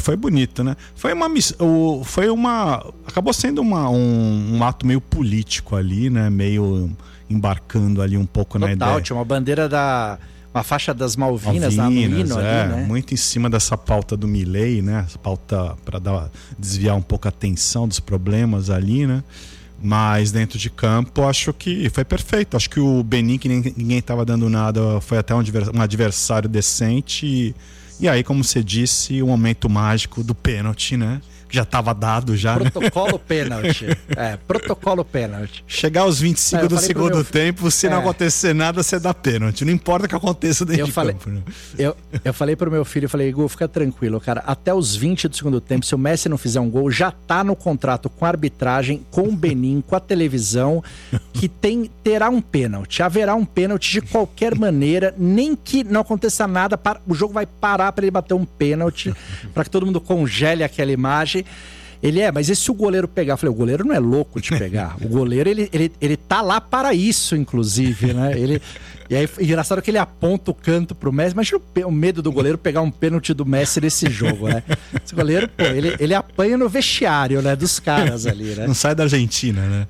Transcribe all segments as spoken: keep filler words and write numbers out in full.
foi bonito, né? Foi uma o, foi uma acabou sendo uma, um, um ato meio político ali, né? Meio embarcando ali um pouco Total, na ideia. Tinha uma bandeira da uma faixa das Malvinas, Malvinas no hino é, ali, né? Muito em cima dessa pauta do Milei, né? Essa pauta para dar desviar um pouco a atenção dos problemas ali, né? Mas dentro de campo, acho que foi perfeito. Acho que o Benin, que ninguém estava dando nada, foi até um adversário decente. E, e aí, como você disse, o momento mágico do pênalti, né? Que já estava dado já, Protocolo né? pênalti. É, protocolo pênalti. Chegar aos vinte e cinco é, do segundo meu... tempo, se é. não acontecer nada, você dá pênalti. Não importa o que aconteça dentro eu de falei, campo. Né? Eu, eu falei pro meu filho, eu falei, Igor, fica tranquilo, cara. Até os vinte do segundo tempo, se o Messi não fizer um gol, já tá no contrato com a arbitragem, com o Benin, com a televisão, que tem, terá um pênalti. Haverá um pênalti de qualquer maneira, nem que não aconteça nada, para, o jogo vai parar para ele bater um pênalti, para que todo mundo congele aquela imagem. Ele é, mas e se o goleiro pegar? Eu falei, o goleiro não é louco de pegar. O goleiro, ele, ele, ele tá lá para isso, inclusive, né? Ele, e aí, engraçado que ele aponta o canto pro Messi. Imagina o, o medo do goleiro pegar um pênalti do Messi nesse jogo, né? Esse goleiro, pô, ele, ele apanha no vestiário, né? Dos caras ali, né? Não sai da Argentina, né?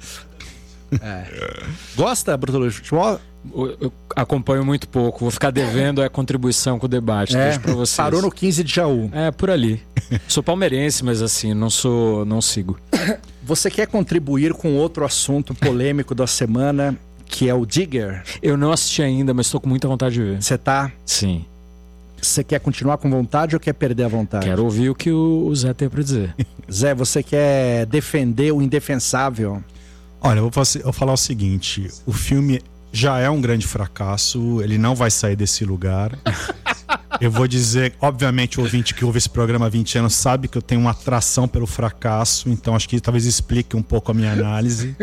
É. Gosta, Bruno, de futebol? Eu acompanho muito pouco. Vou ficar devendo a contribuição com o debate. É, Deixa pra vocês. Parou no quinze de Jaú. É, por ali. Sou palmeirense, mas assim, não sou, não sigo. Você quer contribuir com outro assunto polêmico da semana, que é o Digger? Eu não assisti ainda, mas estou com muita vontade de ver. Você tá? Sim. Você quer continuar com vontade ou quer perder a vontade? Quero ouvir o que o Zé tem para dizer. Zé, você quer defender o indefensável? Olha, eu vou, eu vou falar o seguinte. O filme já é um grande fracasso. Ele não vai sair desse lugar. Eu vou dizer, obviamente o ouvinte que ouve esse programa há vinte anos sabe que eu tenho uma atração pelo fracasso. Então acho que talvez explique um pouco a minha análise.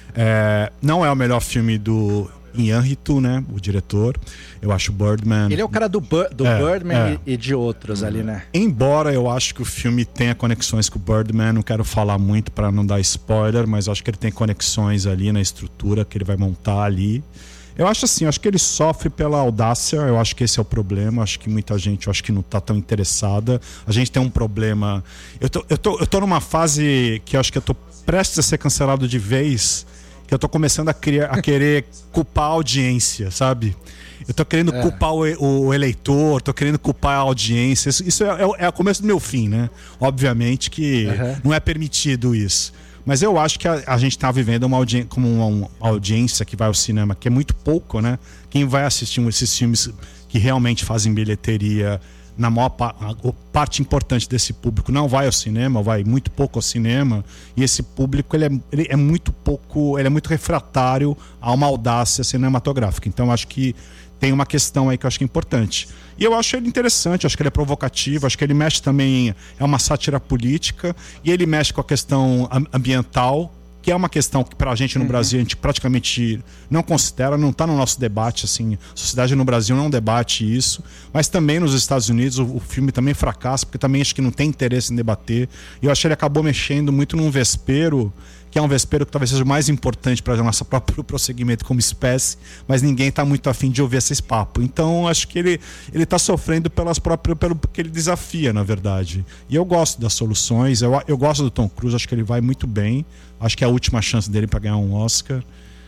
É, não é o melhor filme do Iñárritu, né? O diretor. Eu acho Birdman... Ele é o cara do, Bu- do é, Birdman é. E, e de outros ali, né? Embora eu acho que o filme tenha conexões com o Birdman, não quero falar muito para não dar spoiler, mas eu acho que ele tem conexões ali na estrutura que ele vai montar ali. Eu acho assim, eu acho que ele sofre pela audácia, eu acho que esse é o problema, eu acho que muita gente, eu acho que não tá tão interessada. A gente tem um problema... Eu tô, eu tô, eu tô numa fase que eu acho que eu tô prestes a ser cancelado de vez, que eu tô começando a, criar, a querer culpar a audiência, sabe? Eu tô querendo é. culpar o, o eleitor, tô querendo culpar a audiência. Isso, isso é, é, é o começo do meu fim, né? Obviamente que uhum. não é permitido isso. Mas eu acho que a, a gente tá vivendo uma audiência, como uma, uma audiência que vai ao cinema, que é muito pouco, né? Quem vai assistir esses filmes que realmente fazem bilheteria, na maior pa- a parte importante desse público não vai ao cinema, vai muito pouco ao cinema, e esse público ele é, ele é muito pouco, ele é muito refratário a uma audácia cinematográfica. Então eu acho que tem uma questão aí que eu acho que é importante. E eu acho ele interessante, acho que ele é provocativo, acho que ele mexe também, é uma sátira política, e ele mexe com a questão ambiental, que é uma questão que pra gente no uhum. Brasil a gente praticamente não considera, não tá no nosso debate, assim, a sociedade no Brasil não debate isso, mas também nos Estados Unidos o, o filme também fracassa, porque também acho que não tem interesse em debater, e eu acho que ele acabou mexendo muito num vespeiro, que é um vespeiro que talvez seja o mais importante para o nosso próprio prosseguimento como espécie, mas ninguém está muito afim de ouvir esses papos. Então acho que ele ele está sofrendo pelas próprias, pelo que ele desafia, na verdade. E eu gosto das soluções, eu, eu gosto do Tom Cruise, acho que ele vai muito bem, acho que é a última chance dele para ganhar um Oscar.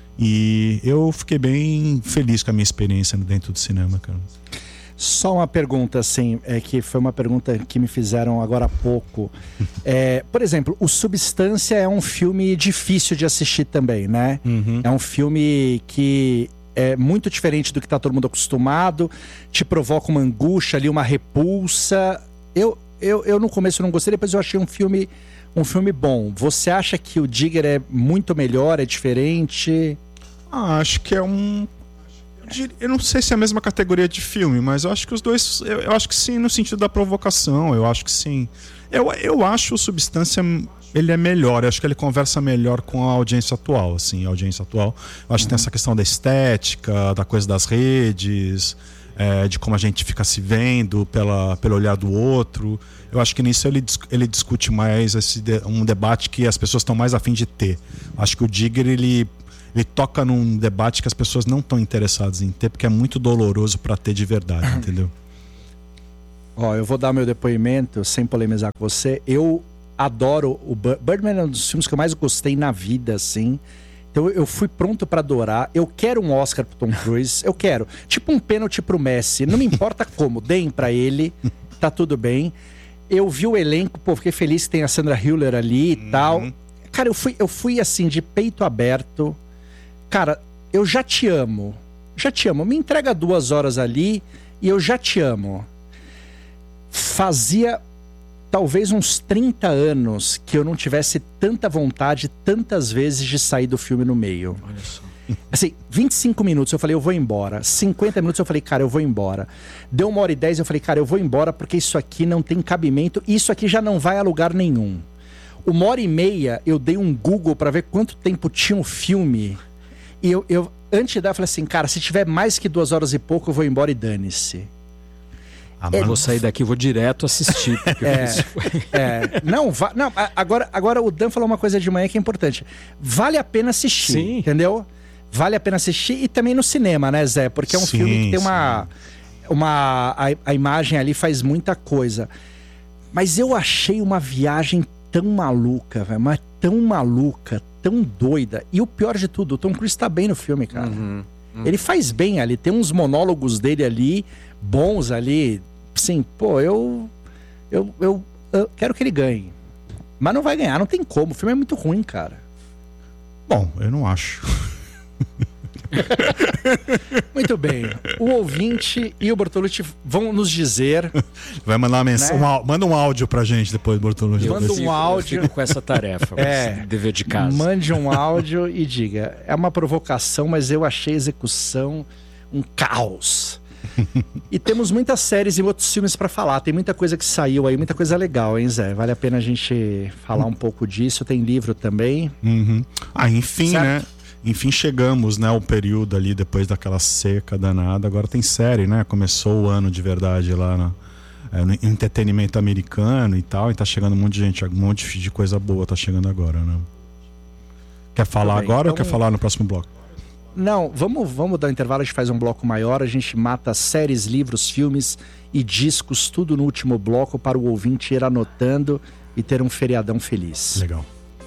E eu fiquei bem feliz com a minha experiência dentro do cinema, cara. Só uma pergunta, assim, é que foi uma pergunta que me fizeram agora há pouco. É, por exemplo, o Substância é um filme difícil de assistir também, né? Uhum. É um filme que é muito diferente do que tá todo mundo acostumado, te provoca uma angústia ali, uma repulsa. Eu, eu, eu no começo não gostei, depois eu achei um filme, um filme bom. Você acha que o Digger é muito melhor, é diferente? Ah, acho que é um... Eu não sei se é a mesma categoria de filme, mas eu acho que os dois... Eu, eu acho que sim, no sentido da provocação, eu acho que sim. Eu, eu acho o Substância... Ele é melhor, eu acho que ele conversa melhor com a audiência atual, assim, a audiência atual. Eu acho que tem essa questão da estética, da coisa das redes, é, de como a gente fica se vendo pela, pelo olhar do outro. Eu acho que nisso ele, ele discute mais esse, um debate que as pessoas estão mais a fim de ter. Acho que o Digger, ele... Ele toca num debate que as pessoas não estão interessadas em ter, porque é muito doloroso para ter de verdade, entendeu? Ó, eu vou dar meu depoimento sem polemizar com você. Eu adoro o Bir- Birdman, é um dos filmes que eu mais gostei na vida, assim. Então eu fui pronto pra adorar. Eu quero um Oscar pro Tom Cruise. Eu quero. Tipo um pênalti pro Messi. Não me importa como. Deem pra ele. Tá tudo bem. Eu vi o elenco. Pô, fiquei feliz que tem a Sandra Hüller ali e uhum. tal. Cara, eu fui, eu fui assim, de peito aberto. Cara, eu já te amo. Já te amo. Me entrega duas horas ali e eu já te amo. Fazia talvez uns trinta anos que eu não tivesse tanta vontade, tantas vezes, de sair do filme no meio. Olha só. Assim, vinte e cinco minutos eu falei, eu vou embora. cinquenta minutos eu falei, cara, eu vou embora. Deu uma hora e dez, eu falei, cara, eu vou embora porque isso aqui não tem cabimento. Isso aqui já não vai a lugar nenhum. Uma hora e meia, eu dei um Google pra ver quanto tempo tinha um filme. E eu, eu antes de dar, eu falei assim, cara, se tiver mais que duas horas e pouco, eu vou embora e dane-se. Ah, mas é, vou sair daqui, vou direto assistir. É, é, não, va, não agora, agora o Dan falou uma coisa de manhã que é importante. Vale a pena assistir, sim. Entendeu? Vale a pena assistir e também no cinema, né, Zé? Porque é um sim, filme que tem uma... uma a, a imagem ali faz muita coisa. Mas eu achei uma viagem tão maluca, velho, mas tão maluca, tão doida. E o pior de tudo, o Tom Cruise tá bem no filme, cara. Uhum, uhum. Ele faz bem ali, tem uns monólogos dele ali, bons ali. Sim, pô, eu, eu, eu, eu quero que ele ganhe. Mas não vai ganhar, não tem como. O filme é muito ruim, cara. Bom, eu não acho. Muito bem. O ouvinte e o Bortolucci vão nos dizer. Vai mandar uma mensagem. Né? Um, manda um áudio pra gente depois, Bortolucci. Manda um áudio. Eu fico com essa tarefa. É, dever de casa. Mande um áudio e diga. É uma provocação, mas eu achei a execução um caos. E temos muitas séries e outros filmes pra falar. Tem muita coisa que saiu aí, muita coisa legal, hein, Zé? Vale a pena a gente falar um pouco disso. Tem livro também. Uhum. Ah, enfim, certo? né? Enfim, chegamos, né, ao período ali depois daquela seca danada. Agora tem série, né? Começou o ano de verdade lá no, é, no entretenimento americano e tal. E tá chegando um monte de gente, um monte de coisa boa tá chegando agora, né? Quer falar agora então... ou quer falar no próximo bloco? Não, vamos, vamos dar um intervalo, a gente faz um bloco maior. A gente mata séries, livros, filmes e discos, tudo no último bloco para o ouvinte ir anotando e ter um feriadão feliz. Legal.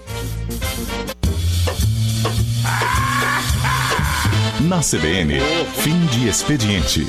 Na C B N, fim de expediente.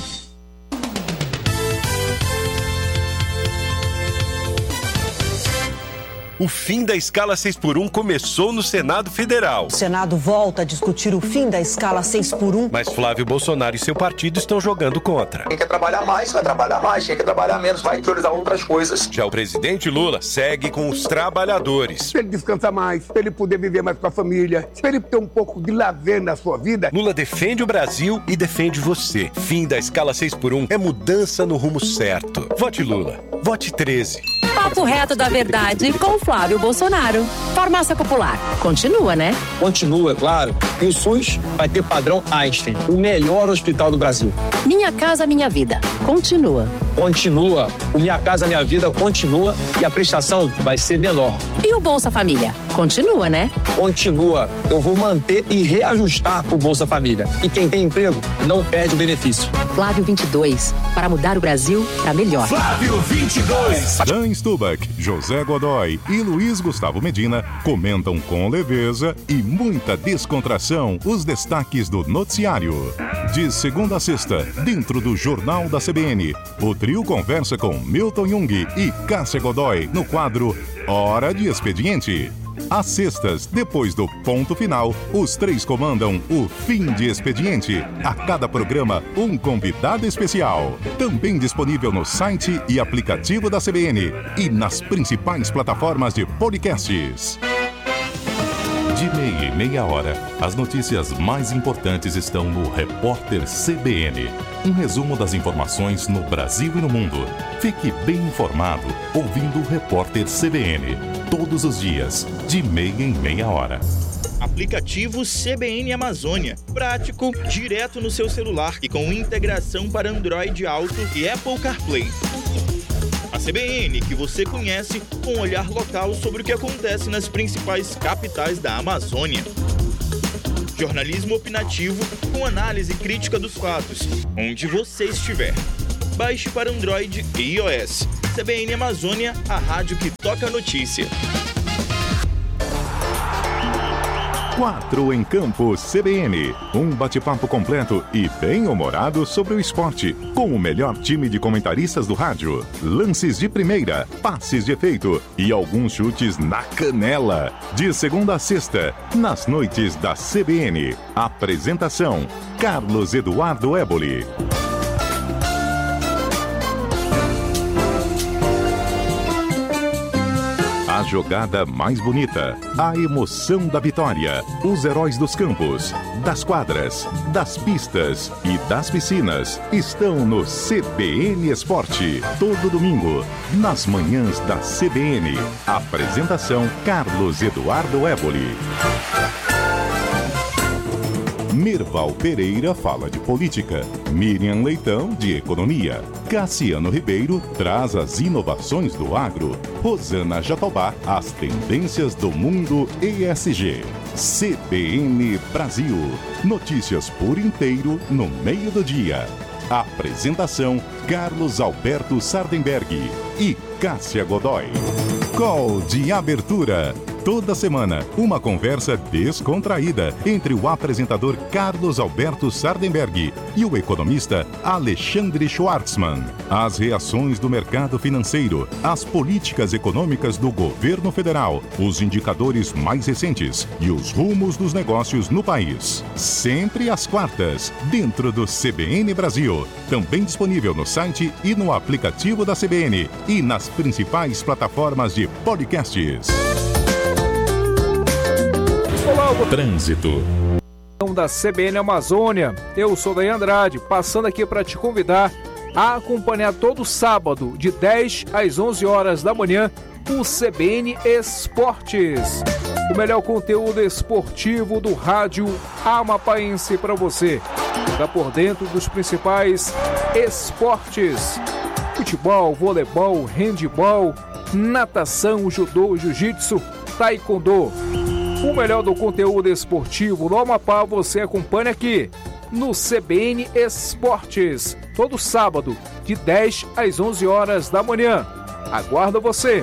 O fim da escala seis por um começou no Senado Federal. O Senado volta a discutir o fim da escala seis por um. Mas Flávio Bolsonaro e seu partido estão jogando contra. Quem quer trabalhar mais, vai trabalhar mais. Quem quer trabalhar menos, vai priorizar outras coisas. Já o presidente Lula segue com os trabalhadores. Pra ele descansar mais, pra ele poder viver mais com a família, pra ele ter um pouco de lazer na sua vida. Lula defende o Brasil e defende você. Fim da escala seis por um é mudança no rumo certo. Vote Lula. Vote treze. Papo reto da verdade com Flávio Bolsonaro. Farmácia Popular. Continua, né? Continua, claro. E o SUS vai ter padrão Einstein, o melhor hospital do Brasil. Minha Casa Minha Vida. Continua. Continua. O Minha Casa Minha Vida continua e a prestação vai ser menor. E o Bolsa Família? Continua, né? Continua. Eu vou manter e reajustar o Bolsa Família. E quem tem emprego não perde o benefício. Flávio vinte e dois. Para mudar o Brasil para melhor. Flávio vinte e dois. Dan Stubach, José Godoy e Luiz Gustavo Medina comentam com leveza e muita descontração os destaques do noticiário. De segunda a sexta, dentro do Jornal da C B N, o trio conversa com Milton Jung e Cássia Godoy no quadro Hora de Expediente. Às sextas, depois do ponto final, os três comandam o Fim de Expediente. A cada programa, um convidado especial. Também disponível no site e aplicativo da C B N e nas principais plataformas de podcasts. De meia e meia hora, as notícias mais importantes estão no Repórter C B N. Um resumo das informações no Brasil e no mundo. Fique bem informado ouvindo o Repórter C B N. Todos os dias, de meia em meia hora. Aplicativo C B N Amazônia. Prático, direto no seu celular e com integração para Android Auto e Apple CarPlay. A C B N que você conhece com um olhar local sobre o que acontece nas principais capitais da Amazônia. Jornalismo opinativo com análise crítica dos fatos, onde você estiver. Baixe para Android e iOS. C B N Amazônia, a rádio que toca a notícia. Quatro em Campo C B N. Um bate-papo completo e bem-humorado sobre o esporte, com o melhor time de comentaristas do rádio. Lances de primeira, passes de efeito e alguns chutes na canela. De segunda a sexta, nas noites da C B N. Apresentação: Carlos Eduardo Éboli. A jogada mais bonita, a emoção da vitória, os heróis dos campos, das quadras, das pistas e das piscinas estão no C B N Esporte. Todo domingo, nas manhãs da C B N. Apresentação: Carlos Eduardo Éboli. Mirval Pereira fala de política, Miriam Leitão de economia, Cassiano Ribeiro traz as inovações do agro, Rosana Jatobá as tendências do mundo E S G. C B N Brasil, notícias por inteiro no meio do dia. Apresentação: Carlos Alberto Sardenberg e Cássia Godoy. Call de abertura. Toda semana, uma conversa descontraída entre o apresentador Carlos Alberto Sardenberg e o economista Alexandre Schwartzman. As reações do mercado financeiro, as políticas econômicas do governo federal, os indicadores mais recentes e os rumos dos negócios no país. Sempre às quartas, dentro do C B N Brasil. Também disponível no site e no aplicativo da C B N e nas principais plataformas de podcasts. Olá, o Trânsito. Da C B N Amazônia, eu sou Daí Andrade, passando aqui para te convidar a acompanhar todo sábado, de dez às onze horas da manhã, o C B N Esportes. O melhor conteúdo esportivo do rádio amapaense para você. Fica por dentro dos principais esportes: futebol, voleibol, handebol, natação, judô, jiu-jitsu, taekwondo. O melhor do conteúdo esportivo no Amapá você acompanha aqui no C B N Esportes, todo sábado, de dez às onze horas da manhã. Aguardo você!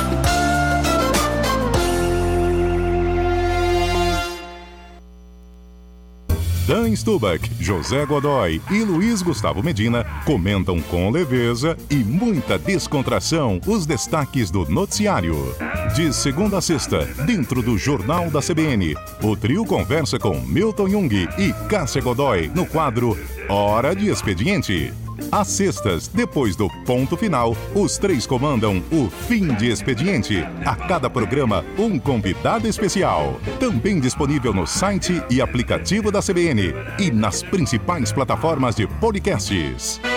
Dan Stubach, José Godoy e Luiz Gustavo Medina comentam com leveza e muita descontração os destaques do noticiário. De segunda a sexta, dentro do Jornal da C B N, o trio conversa com Milton Jung e Cássia Godoy no quadro Hora de Expediente. Às sextas, depois do ponto final, os três comandam o Fim de Expediente. A cada programa, um convidado especial. Também disponível no site e aplicativo da C B N e nas principais plataformas de podcasts.